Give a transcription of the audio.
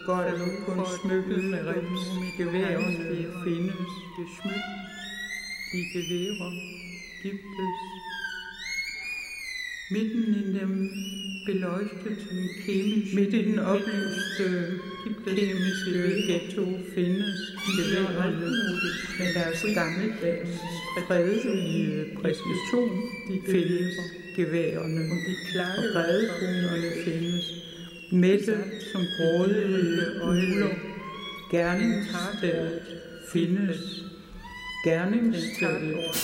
Godt kun smykket med rims, geværerne findes, gesmyk, de geværer, giftes. Midten i dem beløjstet midt i den oplyste kemiske ghetto findes geværerne med deres gammeldags fredelige præcision. De findes geværerne, og redekonerne findes. Mætte som grådige øjler, gerningsstedet findes, gerningsstedet